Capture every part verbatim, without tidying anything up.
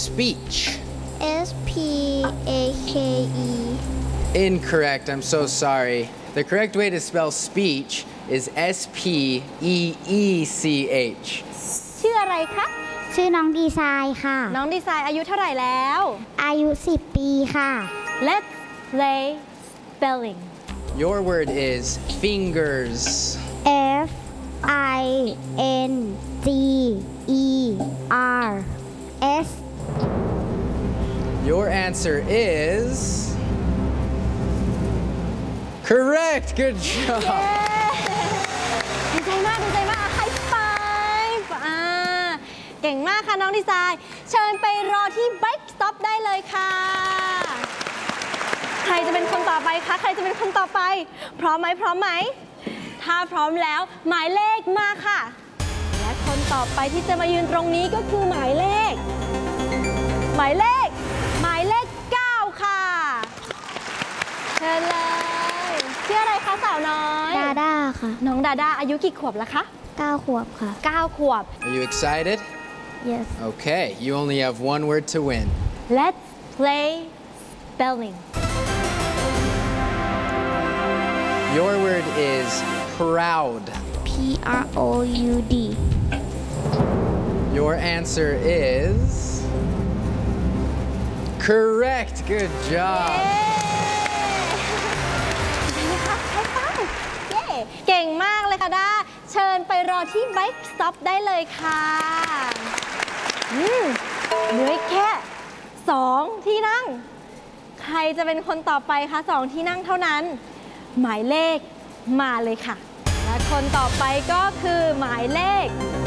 speech? S P A K E. Incorrect. I'm so sorry. The correct way to spell speech is S P E E C H. ชื่ออะไรคะชื่อน้องดีไซน์ค่ะน้องดีไซน์อายุเท่าไหร่แล้วอายุสิบปีค่ะ Let's play spelling Your word is fingers. F I N G E R S. Your answer is correct. Good job. ดีใจมากดีใจมากไฮไฟฟ์อ่าเก่งมากค่ะน้องดีไซน์เชิญไปรอที่ Bike Stop ได้เลยค่ะ ใครจะเป็นคนต่อไปคะใครจะเป็นคนต่อไปพร้อมไหมพร้อมไหมถ้าพร้อมแล้วหมายเลขมาค่ะและคนต่อไปที่จะมายืนตรงนี้ก็คือหมายเลขหมายเลขหมายเลขเก้าค่ะเชิญเลยชื่ออะไรคะสาวน้อยดาด้าค่ะน้องดาด้าอายุกี่ขวบแล้วคะเก้าขวบค่ะเก้าขวบ Are you excited? Yes. Okay, you only have one word to win. Let's play spelling Your word is proud. P R O U D. Your answer is correct. Good job. เย้เก่งมากเลยค่ะด้าเชิญไปรอที่ Bike Stop ได้เลยค่ะอืมเหลือแค่สองที่นั่ง ใครจะเป็นคนต่อไปคะสองที่นั่งเท่านั้น หมายเลขมาเลยค่ะ และคนต่อไปก็คือหมายเลข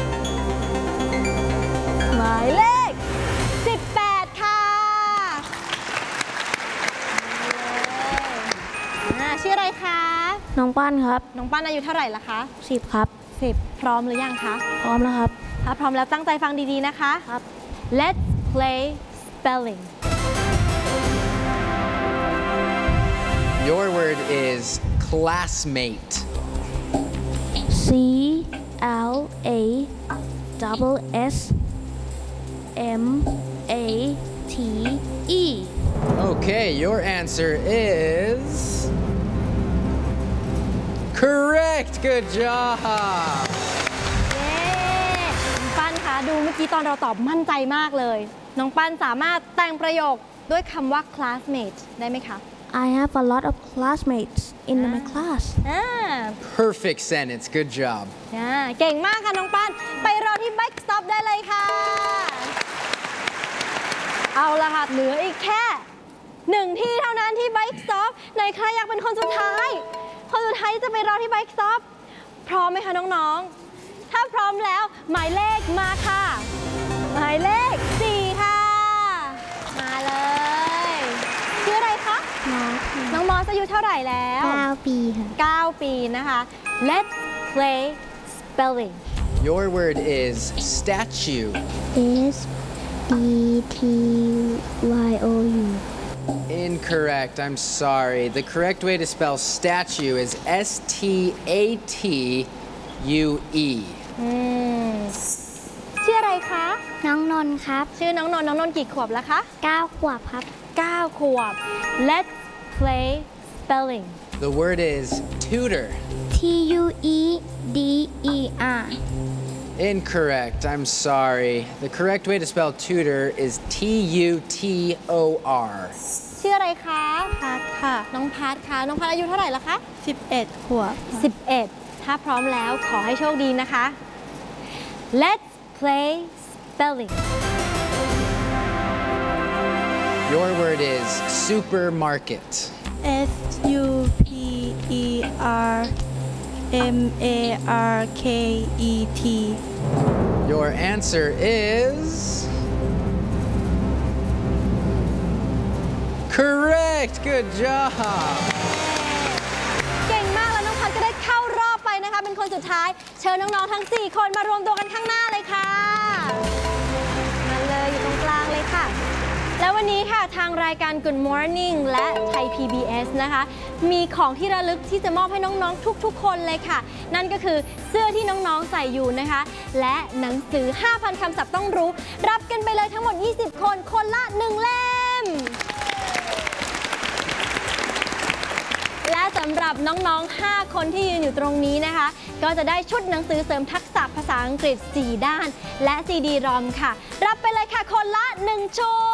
หมายเลขสิบแปดค่ะมาเลยอ่าชื่ออะไรคะน้องป้านครับน้องปั้นอายุเท่าไหร่ละคะสิบครับสิบพร้อมหรือยังคะพร้อมแล้วครับถ้าพร้อมแล้วตั้งใจฟังดีๆนะคะครับ Let's play spelling Your word is classmate. C L A double S M A T E. Okay, your answer is correct. Good job. เย้น้องปั้นคะดูเมื่อกี้ตอนเราตอบมั่นใจมากเลย น้องปั้นสามารถแต่งประโยคด้วยคำว่า classmate ได้ไหมคะ I have a lot of classmates in my class. อ่า Perfect sentence. Good job. อ่าเก่งมากค่ะน้องปั้นไปรอที่ Bike Stop ได้เลยค่ะ เอาละค่ะเหลืออีกแค่หนึ่งที่เท่านั้นที่ Bike Stop ไหนใครอยากเป็นคนสุดท้าย คนสุดท้ายจะไปรอที่ Bike Stop พร้อมไหมคะน้องๆ ถ้าพร้อมแล้วหมายเลขมาค่ะ หมายเลขสี่ค่ะ มาเลยชื่ออะไรคะ น้องมอสอายุเท่าไหร่แล้วเก้าปีค่ะเก้า ปีนะคะ Let's play spelling Your word is statue. S E T Y O U. Incorrect. I'm sorry. The correct way to spell statue is S T A T U E. อืมชื่ออะไรคะน้องนนท์ครับชื่อน้องนนท์น้องนนท์กี่ขวบแล้วคะเก้าขวบครับเก้า ขวบ Let's play spelling The word is tutor. T U E D E R. Incorrect. I'm sorry. The correct way to spell tutor is T U T O R. ชื่ออะไรคะพัดค่ะ น้องพัดค่ะ น้องพัดอายุเท่าไหร่ละคะสิบเอ็ดขวบสิบเอ็ด ถ้าพร้อมแล้วขอให้โชคดีนะคะ Let's play spelling Your word is supermarket. S U P E R M A R K E T. Your answer is correct. Good job. เก่งมากแล้วน้องพัดก็ได้เข้ารอบไปนะคะ เป็นคนสุดท้าย เชิญน้องๆทั้งสี่คนมารวมตัวกันข้างหน้าเลยค่ะ มาเลยอยู่ตรงกลางเลยค่ะ แล้ววันนี้ค่ะทางรายการ Good Morning และไทย พี บี เอส นะคะ มีของที่ระลึกที่จะมอบให้น้องๆทุกๆคนเลยค่ะ นั่นก็คือเสื้อที่น้องๆใส่อยู่นะคะ และหนังสือ ห้าพัน คำศัพท์ต้องรู้ รับกันไปเลยทั้งหมด ยี่สิบ คนคนคนละหนึ่งเล่มและสำหรับน้องๆห้าคนที่ยืนอยู่ตรงนี้นะคะก็จะได้ชุดหนังสือเสริมทักษะภาษาอังกฤษสี่ด้านและซีดีรอมค่ะรับไปเลยค่ะคนละหนึ่งชุด